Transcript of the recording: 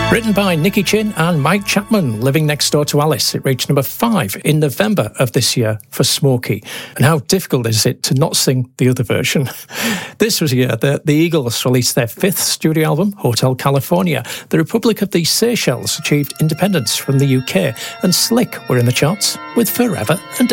Written by Nicky Chin and Mike Chapman, Living Next Door to Alice. It reached number 5 in November of this year for Smokey. And how difficult is it to not sing the other version? This was a year that the Eagles released their 5th studio album, Hotel California. The Republic of the Seychelles achieved independence from the UK, and Slick were in the charts with Forever and